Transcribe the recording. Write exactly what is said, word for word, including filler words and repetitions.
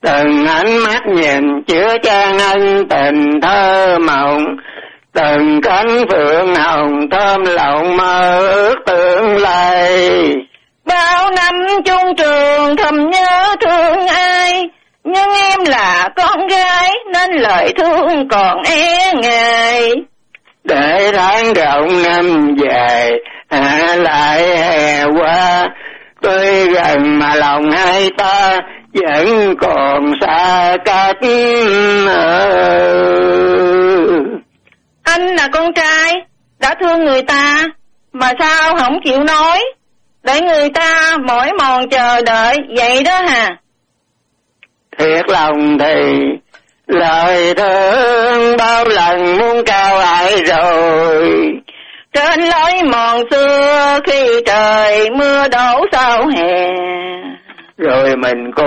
Từng ánh mắt nhìn chứa chan ân tình thơ mộng, từng cánh phượng hồng thơm lộng mơ ước tương lai. Bao năm chung trường thầm nhớ thương ai, nhưng em là con gái nên lời thương còn e ngại. Để tháng rộng năm dài hạ lại hè qua, tuy gần mà lòng hai ta vẫn còn xa cách. Anh là con trai đã thương người ta mà sao không chịu nói, để người ta mỏi mòn chờ đợi vậy đó hả? Thiệt lòng thì lời thương bao lần muốn cao ai rồi, trên lối mòn xưa khi trời mưa đổ sau hè, rồi mình